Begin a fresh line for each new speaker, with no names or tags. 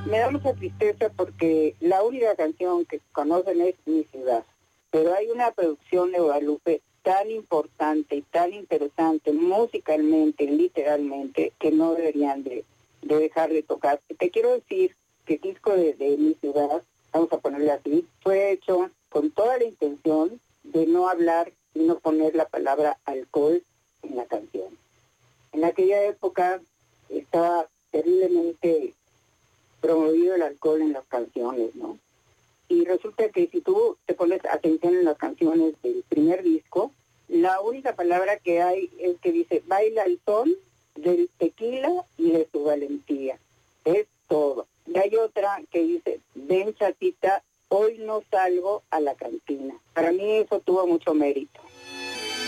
Me da mucha tristeza porque la única canción que conocen es Mi Ciudad, pero hay una producción de Guadalupe tan importante y tan interesante musicalmente, literalmente, que no deberían de dejar de tocar. Te quiero decir que el disco de Mi Ciudad, vamos a ponerle así, fue hecho con toda la intención de no hablar y no poner la palabra alcohol en la canción. En aquella época estaba terriblemente promovido el alcohol en las canciones, ¿no? Y resulta que si tú te pones atención en las canciones del primer disco, la única palabra que hay es que dice, baila el son del tequila y de su valentía. Es todo. Y hay otra que dice, ven chatita, hoy no salgo a la cantina. Para mí eso tuvo mucho mérito.